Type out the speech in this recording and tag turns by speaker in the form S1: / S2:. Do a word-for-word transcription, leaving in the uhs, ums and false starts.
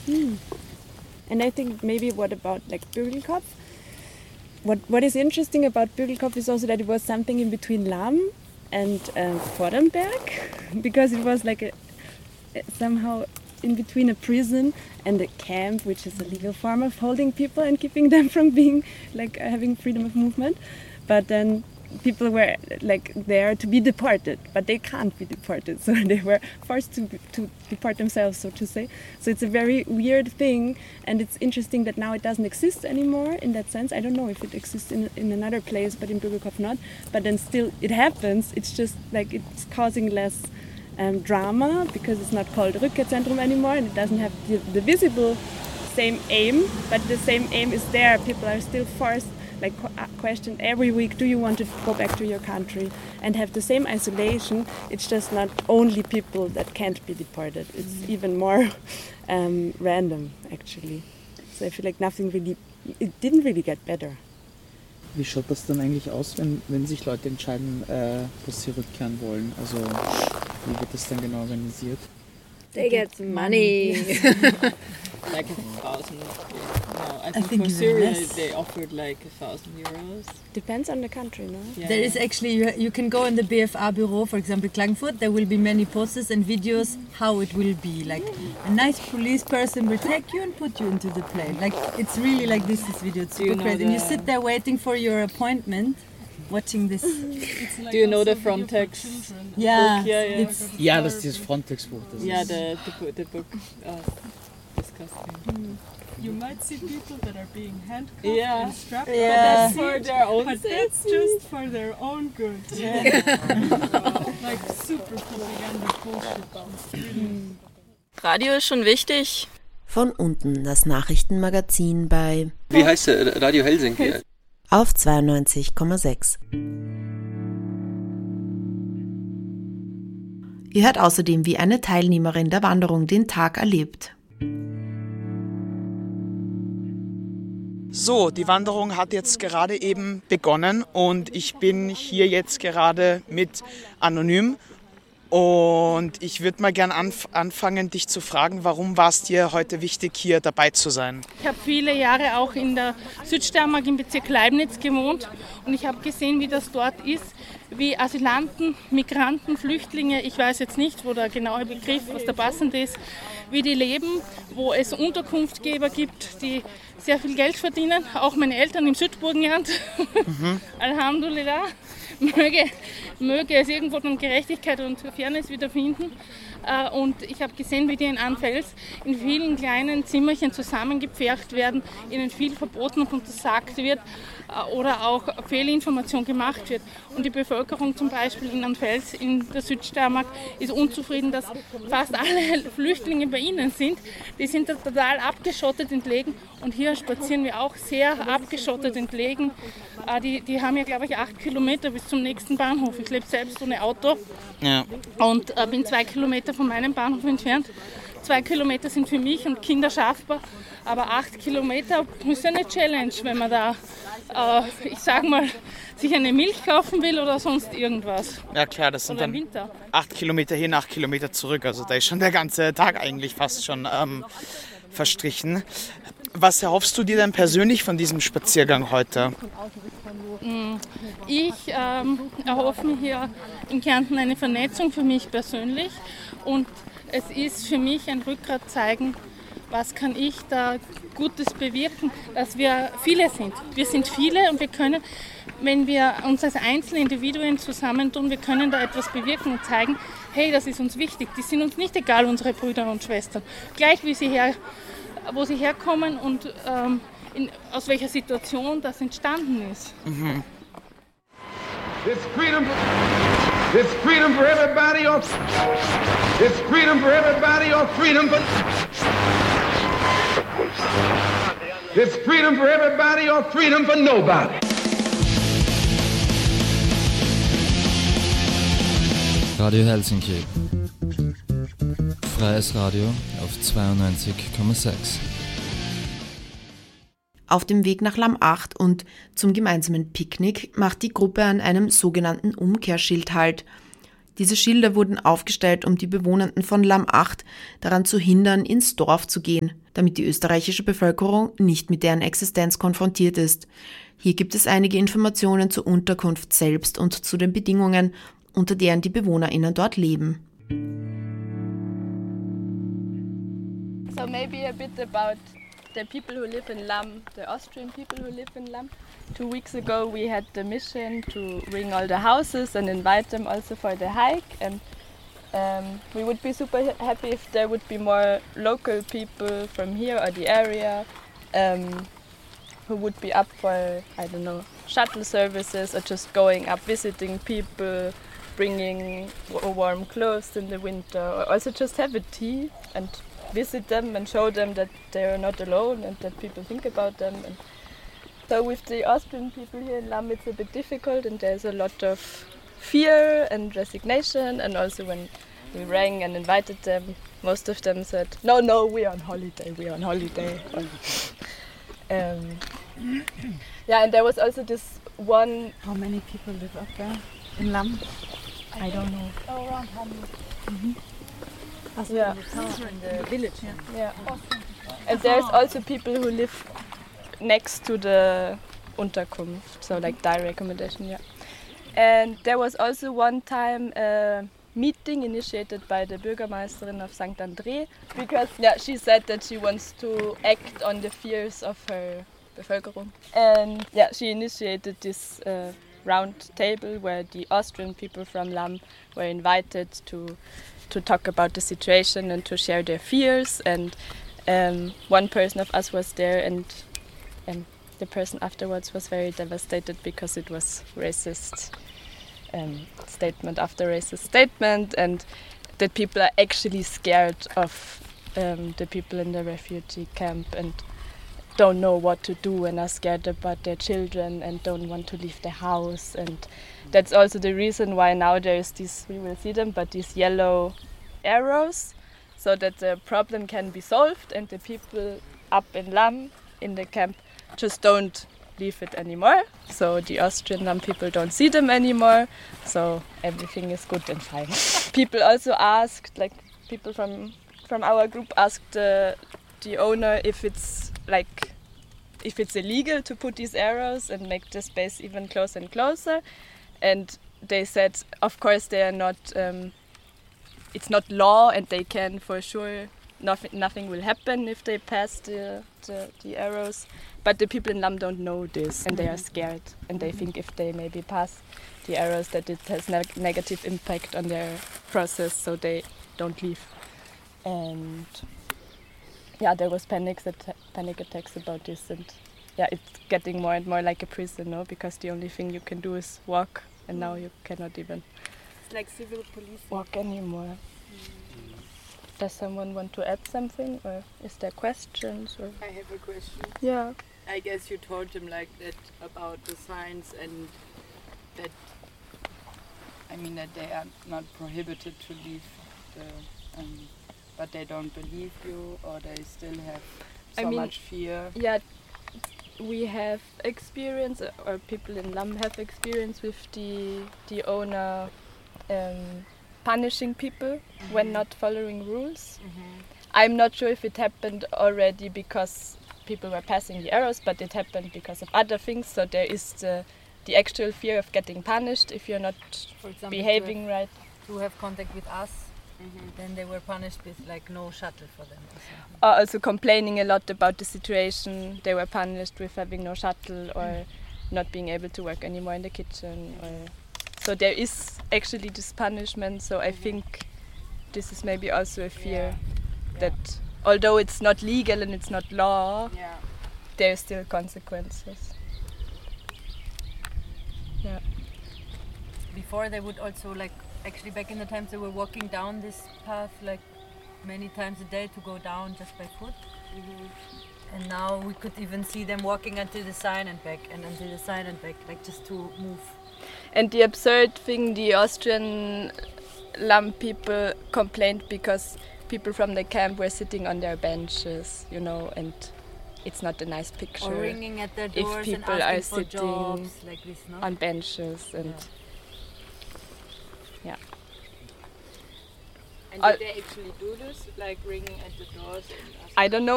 S1: Mm. And I think maybe what about like Bügelkopf? What what is interesting about Bügelkopf is also that it was something in between Lahm and uh, Vordenberg, because it was like a, somehow in between a prison and a camp, which is a legal form of holding people and keeping them from being like uh, having freedom of movement. But then people were like there to be deported, but they can't be deported, so they were forced to to deport themselves, so to say. So it's a very weird thing, and it's interesting that now it doesn't exist anymore in that sense. I don't know if it exists in in another place, but in Bügelkopf not. But then still it happens. It's just like it's causing less um, drama because it's not called Rückkehrzentrum anymore, and it doesn't have the, the visible same aim, but the same aim is there. People are still forced, like questioned every week, do you want to go back to your country, and have the same isolation. It's just not only people that can't be deported. It's mm-hmm. even more um, random, actually. So I feel like nothing really, it didn't really get better.
S2: Wie schaut das dann eigentlich aus, wenn, wenn sich Leute entscheiden, äh, dass sie rückkehren wollen? Also wie wird das dann genau organisiert?
S3: They get money.
S4: Like a thousand. No, I think, I think for Syria less. They offered like a thousand euros.
S1: Depends on the country, no?
S3: Yeah. There is actually, you, you can go in the B F A bureau, for example, Klagenfurt. There will be many posters and videos how it will be. Like a nice police person will take you and put you into the plane. Like it's really like this. This video, it's super crazy. And you sit there waiting for your appointment. Watching this.
S4: Like, do you know the Frontex
S3: yeah,
S4: book? Yeah, yeah.
S2: It's ja, das ist dieses Frontex-Buch.
S4: Yeah, the, the, the book. Uh, disgusting.
S5: Mm. You might see people that are being handcuffed
S4: yeah.
S5: and strapped,
S4: yeah.
S5: but that's
S4: for their own
S5: but
S4: safety.
S5: That's just for their own good.
S4: Yeah.
S5: Like super propaganda bullshit.
S6: Mm. Radio ist schon wichtig.
S7: Von unten das Nachrichtenmagazin bei...
S8: Wie heißt der? Radio Helsinki?
S7: Auf zweiundneunzig Komma sechs. Ihr hört außerdem, wie eine Teilnehmerin der Wanderung den Tag erlebt.
S9: So, die Wanderung hat jetzt gerade eben begonnen und ich bin hier jetzt gerade mit Anonym. Und ich würde mal gern anf- anfangen, dich zu fragen, warum war es dir heute wichtig, hier dabei zu sein?
S10: Ich habe viele Jahre auch in der Südsteiermark im Bezirk Leibniz gewohnt und ich habe gesehen, wie das dort ist, wie Asylanten, Migranten, Flüchtlinge, ich weiß jetzt nicht, wo der genaue Begriff, was da passend ist, wie die leben, wo es Unterkunftgeber gibt, die sehr viel Geld verdienen, auch meine Eltern im Südburgenland, mhm. Alhamdulillah. Möge, möge es irgendwo dann Gerechtigkeit und Fairness wiederfinden. Und ich habe gesehen, wie die in Anfels in vielen kleinen Zimmerchen zusammengepfercht werden, ihnen viel verboten und untersagt wird oder auch Fehlinformation gemacht wird. Und die Bevölkerung zum Beispiel in Anfels in der Südsteiermark ist unzufrieden, dass fast alle Flüchtlinge bei ihnen sind. Die sind total abgeschottet entlegen und hier spazieren wir auch sehr abgeschottet entlegen. Die, die haben ja, glaube ich, acht Kilometer bis zum nächsten Bahnhof. Ich lebe selbst ohne Auto ja. und äh, bin zwei Kilometer von meinem Bahnhof entfernt. Zwei Kilometer sind für mich und Kinder schaffbar, aber acht Kilometer ist eine Challenge, wenn man da, äh, ich sag mal, sich eine Milch kaufen will oder sonst irgendwas.
S9: Ja klar, das sind oder dann Winter. acht Kilometer hin, acht Kilometer zurück. Also da ist schon der ganze Tag eigentlich fast schon ähm, verstrichen. Was erhoffst du dir denn persönlich von diesem Spaziergang heute?
S10: Ich ähm, erhoffe mir hier in Kärnten eine Vernetzung für mich persönlich und es ist für mich ein Rückgrat zeigen, was kann ich da Gutes bewirken, dass wir viele sind. Wir sind viele und wir können, wenn wir uns als einzelne Individuen zusammentun, wir können da etwas bewirken und zeigen, hey, das ist uns wichtig, die sind uns nicht egal, unsere Brüder und Schwestern. Gleich wie sie her, wo sie herkommen und ähm, in, aus welcher Situation das entstanden ist.
S11: Mhm. It's freedom, it's freedom for everybody or it's freedom for everybody or freedom for it's freedom for everybody or freedom for nobody.
S12: Radio Helsinki. Freies Radio auf zweiundneunzig Komma sechs.
S7: Auf dem Weg nach Lamm acht und zum gemeinsamen Picknick macht die Gruppe an einem sogenannten Umkehrschild Halt. Diese Schilder wurden aufgestellt, um die Bewohnenden von Lamm acht daran zu hindern, ins Dorf zu gehen, damit die österreichische Bevölkerung nicht mit deren Existenz konfrontiert ist. Hier gibt es einige Informationen zur Unterkunft selbst und zu den Bedingungen, unter deren die BewohnerInnen dort leben.
S6: So maybe a bit about the people who live in Lamm, the Austrian people who live in Lamm. Two weeks ago we had the mission to ring all the houses and invite them also for the hike, and um, we would be super happy if there would be more local people from here or the area um, who would be up for, I don't know, shuttle services or just going up visiting people, bringing warm clothes in the winter, or also just have a tea and visit them and show them that they are not alone and that people think about them. And so with the Austrian people here in Lamm it's a bit difficult, and there's a lot of fear and resignation, and also when we rang and invited them, most of them said, no, no, we're on holiday, we're on holiday. um, yeah, and there was also this one...
S2: How many people live up there in Lamm?
S6: I, I don't know.
S5: Oh, around one hundred.
S6: Mm-hmm.
S3: Also
S6: yeah.
S3: in the town, in the village.
S6: Yeah. yeah. And there's also people who live next to the Unterkunft, so like direct accommodation, yeah. And there was also one time a meeting initiated by the Bürgermeisterin of Sankt André, because yeah, she said that she wants to act on the fears of her Bevölkerung. And yeah, she initiated this uh, round table where the Austrian people from Lamm were invited to to talk about the situation and to share their fears. And um, one person of us was there, and um, the person afterwards was very devastated because it was racist um, statement after racist statement, and that people are actually scared of um, the people in the refugee camp and don't know what to do and are scared about their children and don't want to leave the house. And that's also the reason why now there's these, we will see them, but these yellow arrows, so that the problem can be solved and the people up in Lamm in the camp just don't leave it anymore. So the Austrian Lamm people don't see them anymore, so everything is good and fine. People also asked, like people from from our group asked the the owner if it's like if it's illegal to put these arrows and make the space even closer and closer, and they said of course they are not um, it's not law, and they can for sure nothing nothing will happen if they pass the, the the arrows, but the people in Lamm don't know this, and they are scared, and they think if they maybe pass the arrows that it has neg- negative impact on their process, so they don't leave. And yeah, there was panic att- panic attacks about this, and yeah, it's getting more and more like a prison, no? Because the only thing you can do is walk, and now you cannot even
S1: it's like civil police
S6: walk anymore. Mm. Does someone want to add something, or is there questions? Or?
S4: I have a question.
S6: Yeah.
S4: I guess you told them like that about the signs, and that I mean that they are not prohibited to leave the. Um, But they don't believe you, or they still have so
S6: I mean,
S4: much fear.
S6: Yeah, we have experience, or people in Lamm have experience with the the owner um, punishing people mm-hmm. when not following rules. Mm-hmm. I'm not sure if it happened already because people were passing the arrows, but it happened because of other things. So there is the the actual fear of getting punished if you're not
S3: For example,
S6: behaving
S3: to have,
S6: right.
S3: To have contact with us. Mm-hmm. Then they were punished with like no shuttle for them.
S6: Or also complaining a lot about the situation. They were punished with having no shuttle or mm. not being able to work anymore in the kitchen. Or so there is actually this punishment. So I think this is maybe also a fear yeah. that yeah. although it's not legal and it's not law, yeah. there are still consequences. Yeah.
S3: Before they would also like. Actually, back in the times they were walking down this path like many times a day to go down just by foot. Mm-hmm. And now we could even see them walking until the sign and back, and until the sign and back, like just to move.
S6: And the absurd thing, the Austrian Lamm people complained because people from the camp were sitting on their benches, you know, and it's not a nice picture.
S3: Or ringing at their doors
S6: if people
S3: and asking
S6: are
S3: for
S6: sitting
S3: jobs like this, no?
S6: on benches and. Yeah. Yeah.
S4: And
S6: Uh,
S4: did they actually do this, like ringing at the doors? And
S6: I don't know